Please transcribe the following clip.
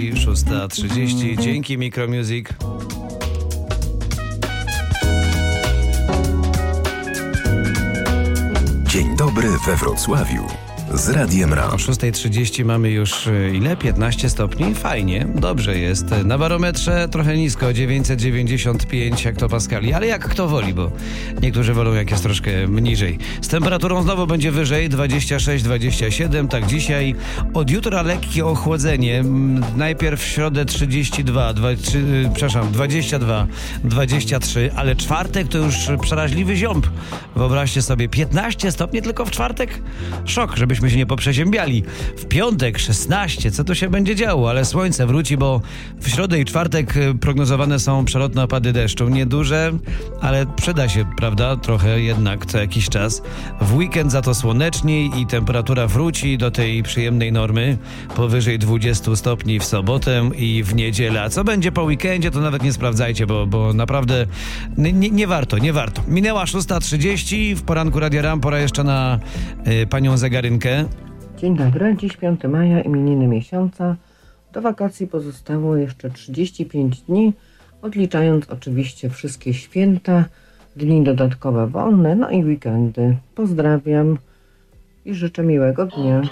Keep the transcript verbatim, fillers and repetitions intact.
szósta trzydzieści. Dzięki Micromusic. Dzień dobry we Wrocławiu z Radiem RAM. O szósta trzydzieści mamy już ile? piętnaście stopni? Fajnie, dobrze jest. Na barometrze trochę nisko, dziewięćset dziewięćdziesiąt pięć hektopaskali, ale jak kto woli, bo niektórzy wolą jak jest troszkę niżej. Z temperaturą znowu będzie wyżej, dwadzieścia sześć dwadzieścia siedem, tak dzisiaj. Od jutra lekkie ochłodzenie. Najpierw w środę trzydzieści dwa, dwa trzy, przepraszam, dwadzieścia dwa dwadzieścia trzy, ale czwartek to już przeraźliwy ziąb. Wyobraźcie sobie, piętnaście stopni tylko w czwartek? Szok, żebyśmy się nie poprzeziębiali. W piątek szesnaście, co tu się będzie działo? Ale słońce wróci, bo w środę i czwartek prognozowane są przelotne opady deszczu. Nieduże, ale przyda się, prawda? Trochę jednak co jakiś czas. W weekend za to słoneczniej i temperatura wróci do tej przyjemnej normy. Powyżej dwadzieścia stopni w sobotę i w niedzielę. A co będzie po weekendzie, to nawet nie sprawdzajcie, bo, bo naprawdę nie, nie warto, nie warto. Minęła szósta trzydzieści, w poranku Radia RAM, pora jeszcze na y, panią zegarynkę. Dzień dobry, dziś piątego maja, imieniny miesiąca. Do wakacji pozostało jeszcze trzydzieści pięć dni, odliczając oczywiście wszystkie święta, dni dodatkowe wolne, no i weekendy. Pozdrawiam i życzę miłego dnia.